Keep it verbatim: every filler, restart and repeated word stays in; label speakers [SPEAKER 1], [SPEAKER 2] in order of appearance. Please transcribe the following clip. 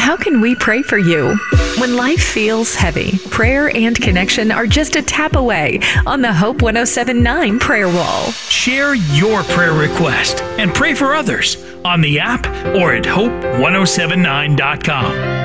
[SPEAKER 1] how can we pray for you? When life feels heavy, prayer and connection are just a tap away on the Hope one oh seven point nine prayer wall.
[SPEAKER 2] Share your prayer request and pray for others on the app or at hope one oh seven nine dot com.